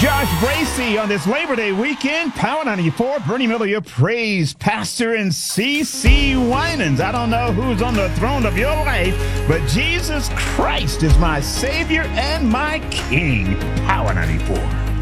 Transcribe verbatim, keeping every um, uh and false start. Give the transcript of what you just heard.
Josh Bracey on this Labor Day weekend. Power ninety-four, Bernie Miller, your praise pastor, and C C Winans. I don't know who's on the throne of your life, but Jesus Christ is my Savior and my King. Power ninety-four.